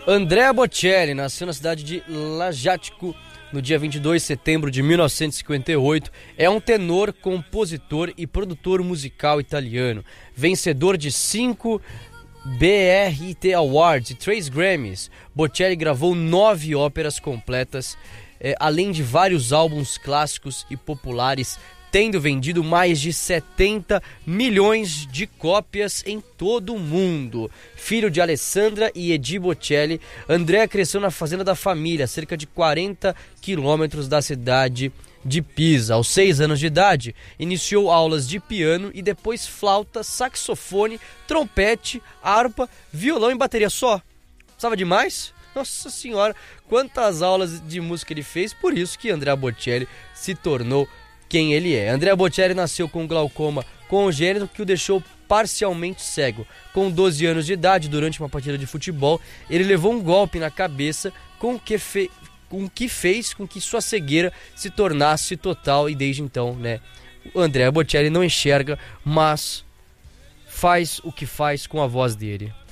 Andrea Bocelli nasceu na cidade de Lajatico no dia 22 de setembro de 1958. É um tenor, compositor e produtor musical italiano, vencedor de 5 BRT Awards e 3 Grammys. Bocelli gravou 9 óperas completas, além de vários álbuns clássicos e populares, tendo vendido mais de 70 milhões de cópias em todo o mundo. Filho de Alessandra e Eddie Bocelli, Andrea cresceu na fazenda da família, a cerca de 40 quilômetros da cidade de Pisa. Aos 6 anos de idade, iniciou aulas de piano e depois flauta, saxofone, trompete, harpa, violão e bateria só. Precisava de mais? Nossa senhora, quantas aulas de música ele fez, por isso que Andrea Bocelli se tornou quem ele é. Andrea Bocelli nasceu com glaucoma congênito que o deixou parcialmente cego. Com 12 anos de idade, durante uma partida de futebol, ele levou um golpe na cabeça com que fez com que sua cegueira se tornasse total, e desde então, o Andrea Bocelli não enxerga, mas faz o que faz com a voz dele.